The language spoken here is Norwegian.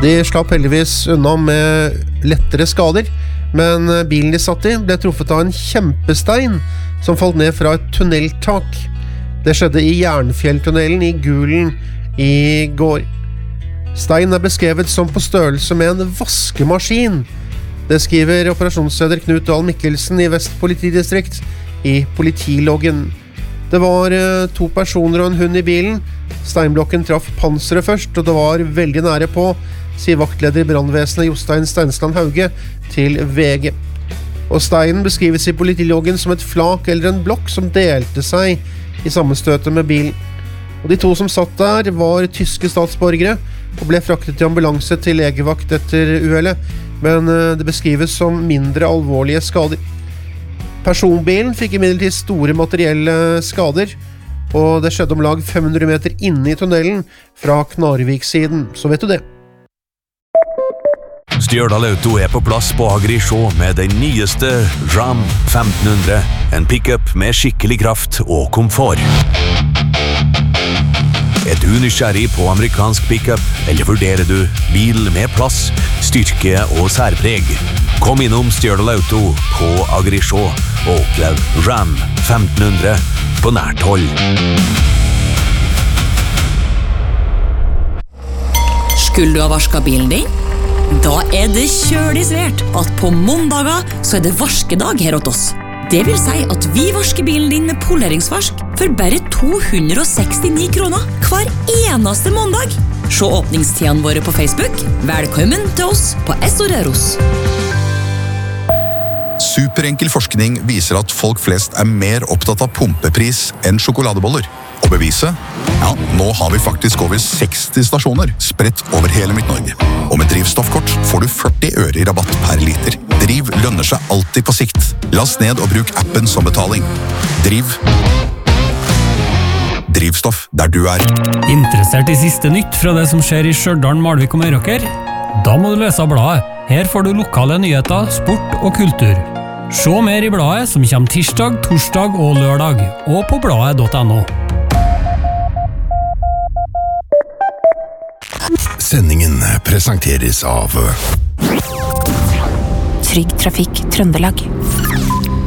De slapp heldigvis unna med lettere skader, men bilen de satt i ble truffet av en kjempestein som falt ned fra et tunneltak. Det skjedde i Jernfjelltunnelen i Gulen i går. Steinen beskrevet som på størrelse med en vaskemaskin. Det skriver operasjonsleder Knut Dahl Mikkelsen i Vest politidistrikt i politiloggen. Det var 2 personer og en hund i bilen. Steinblokken traff panseret først, og det var veldig nære på, sier vaktleder i brandvesenet Jostein Steinsland Hauge til VG. Og steinen beskrives i politiloggen som et flak eller en blokk som delte seg i sammenstøtet med bilen. Og de 2 som satt der var tyske statsborgere og ble fraktet til ambulanse til legevakt etter uhellet, men det beskrives som mindre alvorlige skader. Personbilen fikk imidlertid store materielle skader, og det skjedde om lag 500 meter inne i tunnelen fra Knarvik-siden, så vet du det. Stjørdal Auto på plass på Agri-Sjå med den nyeste Ram 1500, en pick-up med skikkelig kraft og komfort. Er du nysgjerrig på amerikansk pick-up, eller vurderer du bil med plass, styrke og særpreg? Kom innom Stjørdal Auto på Agri-Sjå og opplev Ram 1500 på nært hold. Skulle du ha vasket bilen din? Da det kjølig svært at på måndager så det varskedag her hos oss. Det vil si at vi vasker bilen din med poleringsvask for bare 269 kroner hver eneste måndag. Se åpningstidene våre på Facebook. Velkommen til oss på Essoreros. Superenkel forskning viser at folk flest mer opptatt av pumpepris enn sjokoladeboller. Og beviset? Ja, nå har vi faktisk over 60 stasjoner spredt over hele Midt-Norge. Og med drivstoffkort får du 40 øre i rabatt per liter. Driv lønner seg alltid på sikt. Last ned og bruk appen som betaling. Driv. Drivstoff der du Interessert i siste nytt fra det som skjer i Stjørdal, Malvik og Meråker? Da må du lese bladet. Her får du lokale nyheter, sport og kultur. Se mer i bladet som kommer tirsdag, torsdag og lørdag, og på bladet.no. Sendingen presenteres av Trygg Trafikk Trøndelag.